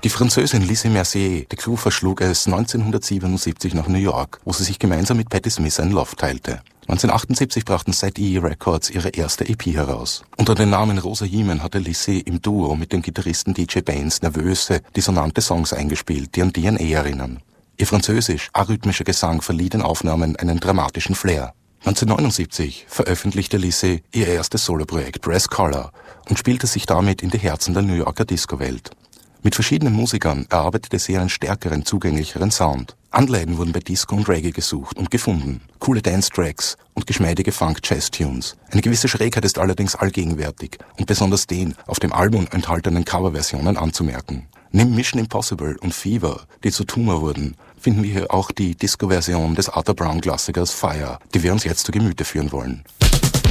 Die Französin Lizzie Mercier, die Crew, verschlug es 1977 nach New York, wo sie sich gemeinsam mit Patti Smith ein Loft teilte. 1978 brachten ZE Records ihre erste EP heraus. Unter dem Namen Rosa Jemen hatte Lizzie im Duo mit dem Gitarristen DJ Baines nervöse, dissonante Songs eingespielt, die an DNA erinnern. Ihr französisch, arrhythmischer Gesang verlieh den Aufnahmen einen dramatischen Flair. 1979 veröffentlichte Lizzie ihr erstes Soloprojekt Brass Color und spielte sich damit in die Herzen der New Yorker Disco-Welt. Mit verschiedenen Musikern erarbeitete sie einen stärkeren, zugänglicheren Sound. Anleihen wurden bei Disco und Reggae gesucht und gefunden. Coole Dance-Tracks und geschmeidige Funk-Jazz-Tunes. Eine gewisse Schrägheit ist allerdings allgegenwärtig und besonders den auf dem Album enthaltenen Coverversionen anzumerken. Neben Mission Impossible und Fever, die zu Tumor wurden, finden wir hier auch die Disco-Version des Arthur Brown-Klassikers Fire, die wir uns jetzt zu Gemüte führen wollen.